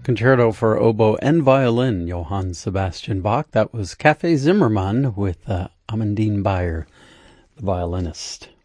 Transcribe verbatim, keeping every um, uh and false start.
Concerto for Oboe and Violin, Johann Sebastian Bach. That was Café Zimmermann with uh, Amandine Bayer, the violinist.